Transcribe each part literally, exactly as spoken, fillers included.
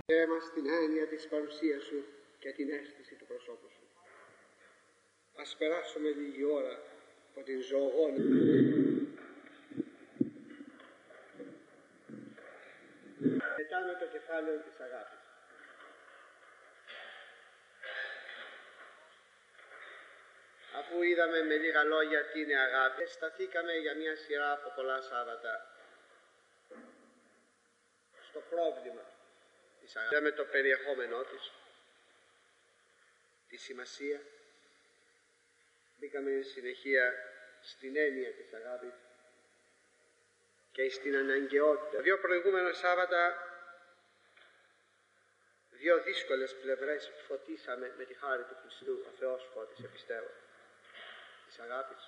Δέ μας την έννοια της παρουσίας σου και την αίσθηση του προσώπου σου. Ας περάσουμε λίγη ώρα από την ζωογόνη. Μετά με το κεφάλαιο της αγάπης. Αφού είδαμε με λίγα λόγια τι είναι αγάπη, σταθήκαμε για μια σειρά από πολλά Σάββατα στο πρόβλημα της αγάπης. Είδαμε το περιεχόμενό της, τη σημασία. Μπήκαμε εν συνεχεία στην έννοια της αγάπης και στην αναγκαιότητα. Δύο προηγούμενα Σάββατα, δύο δύσκολες πλευρές φωτίσαμε με τη χάρη του Χριστού. Ο Θεός φώτισε, πιστεύω, της αγάπης.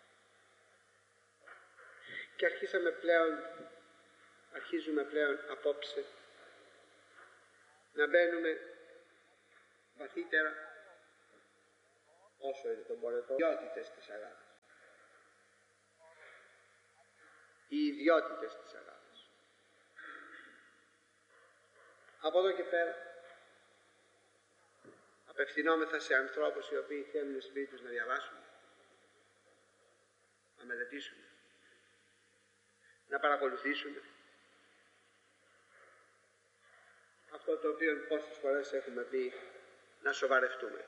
Και αρχίσαμε πλέον, αρχίζουμε πλέον απόψε να μπαίνουμε βαθύτερα, όσο είναι το μπορετό, οι ιδιότητες της αγάπης. Οι ιδιότητες της αγάπης. Από εδώ και πέρα απευθυνόμεθα σε ανθρώπους οι οποίοι θέλουν σπίτι τους να διαβάσουν, να μελετήσουν, να παρακολουθήσουν αυτό το οποίο πόσες φορές έχουμε πει, να σοβαρευτούμε.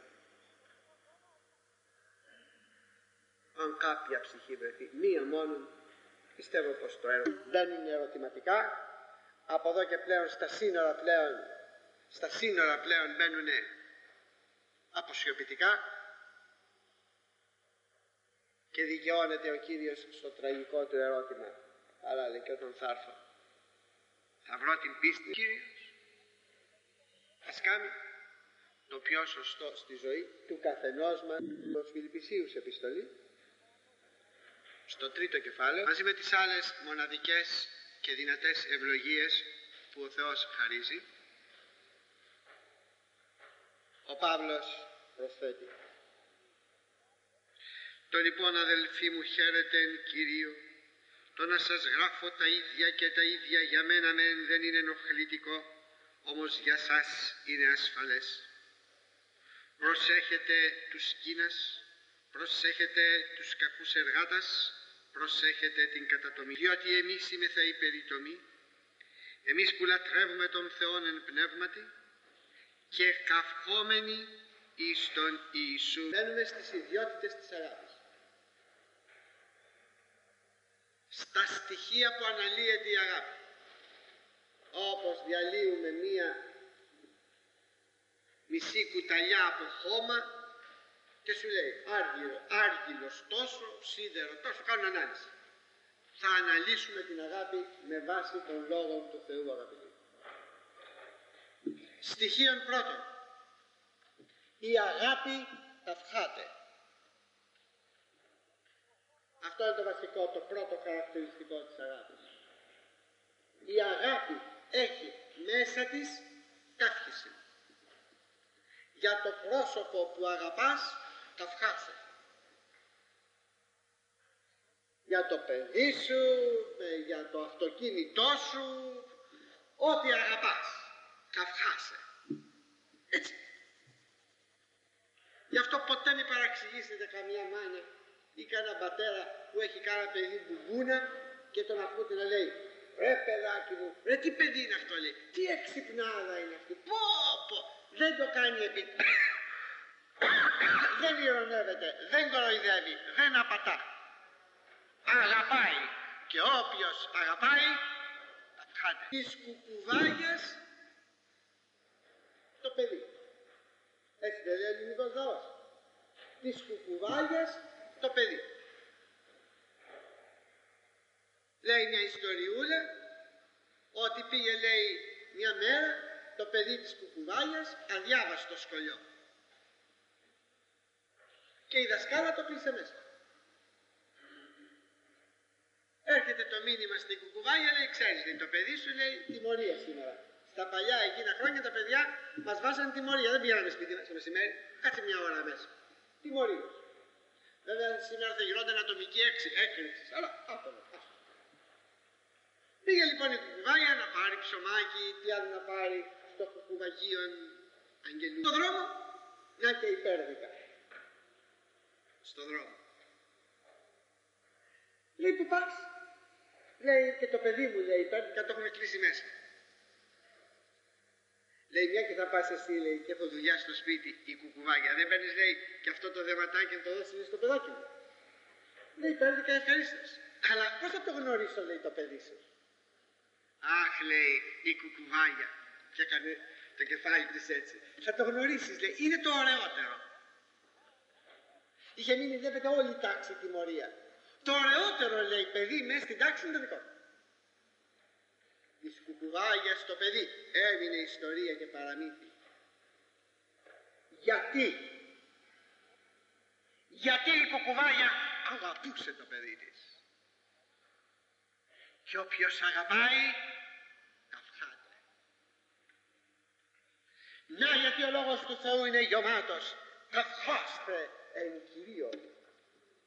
Αν κάποια ψυχή βρεθεί, μία μόνο, πιστεύω πως το έργο δεν είναι ερωτηματικά. Από εδώ και πλέον στα σύνορα πλέον, στα σύνορα πλέον μπαίνουν αποσιωπητικά και δικαιώνεται ο Κύριος στο τραγικό του ερώτημα. Αλλά λέει, και όταν θα έρθω, θα βρω την πίστη. Κύριος ας κάνει το πιο σωστό στη ζωή του καθενός μας. Στους Φιλιππισίους επιστολή, στο τρίτο κεφάλαιο, μαζί με τις άλλες μοναδικές και δυνατές ευλογίες που ο Θεός χαρίζει, ο Παύλος προσθέτει: το λοιπόν, αδελφοί μου, χαίρετε εν Κυρίω. Το να σας γράφω τα ίδια και τα ίδια για μένα μεν δεν είναι ενοχλητικό, όμως για σας είναι ασφαλές. Προσέχετε τους σκήνας, προσέχετε τους κακούς εργάτας, προσέχετε την κατατομή. Διότι εμείς είμεθα η περιτομή, εμείς που λατρεύουμε τον Θεόν εν πνεύματι και καυχόμενοι εις τον Ιησού. Μπαίνουμε στις ιδιότητες της αγάπης, στα στοιχεία που αναλύεται η αγάπη. Όπως διαλύουμε μία μισή κουταλιά από χώμα και σου λέει άργυρο, άργυλος τόσο, σίδερο τόσο, κάνουν ανάλυση. Θα αναλύσουμε την αγάπη με βάση των λόγων του Θεού, αγαπητοί. Στοιχείων πρώτον, η αγάπη ταυχάται. Αυτό είναι το βασικό, το πρώτο χαρακτηριστικό της αγάπης. Η αγάπη έχει μέσα της ταύχηση. Για το πρόσωπο που αγαπάς, ταυχάσαι. Για το παιδί σου, για το αυτοκίνητό σου, ό,τι αγαπάς, ταυχάσαι. Έτσι. Γι' αυτό ποτέ μην παραξηγήσετε καμία μάνα ή κανένα πατέρα που έχει κάνα παιδί μπουμπούνα και τον ακούτε να λέει, ρε παιδάκι μου, ρε τι παιδί είναι αυτό, λέει, τι εξυπνάδα είναι αυτή, πω πω, δεν το κάνει επί... δεν ειρωνεύεται, δεν κοροϊδεύει, δεν απατά. Αγαπάει, και όποιος αγαπάει, ταυχάται. Τις κουκουβάγες το παιδί. Έτσι δεν λέει ο ελληνικός λαός. Τις κουκουβάγες το παιδί. Λέει μια ιστοριούλα ότι πήγε, λέει, μια μέρα το παιδί της κουκουβάγιας αδιάβαστο σχολείο και η δασκάλα το κλείσε μέσα. Έρχεται το μήνυμα στην κουκουβάγια, λέει, ξέρεις, λέει, το παιδί σου, λέει, τιμωρία σήμερα. Στα παλιά εκείνα χρόνια τα παιδιά μας βάζανε τιμωρία, δεν πήγαμε σπίτι στο μεσημέρι, κάτσε μια ώρα μέσα. Τιμωρία. Βέβαια σήμερα θα γινόταν ατομική έκρηξη, αλλά άτομο. Πήγε λοιπόν η κουκουβάγια να πάρει ψωμάκι, τι άλλο να πάρει, στο κουκουβαγίον αγγελού. Στον δρόμο, να και υπέρδικα. Στον δρόμο. Λέει, που πας? Λέει, και το παιδί μου, λέει, υπέρδικα, το έχουμε κλείσει μέσα. Λέει, μια και θα πας εσύ, λέει, και έχω δουλειά στο σπίτι, η κουκουβάγια. Δεν παίρνεις, λέει, και αυτό το δεματάκι να το δώσεις στο παιδάκι μου? Λέει, υπέρδικα, ευχαρίστως. Αλλά πώς θα το γνωρίσω, λέει, το παιδί σου? Αχ, λέει, η κουκουβάγια. Και έκανε το κεφάλι της έτσι. Θα το γνωρίσεις, λέει, είναι το ωραιότερο. Είχε μείνει, βλέπετε, όλη η τάξη τιμωρία. Το ωραιότερο, λέει, παιδί μέσα στην τάξη είναι το δικό μου. Της κουκουβάγιας στο παιδί έμεινε ιστορία και παραμύθι. Γιατί? Γιατί η κουκουβάγια αγαπούσε το παιδί της. Και όποιος αγαπάει, καυχάται. Να, γιατί ο λόγος του Θεού είναι γεμάτος. Καυχάστε εν Κυρίω.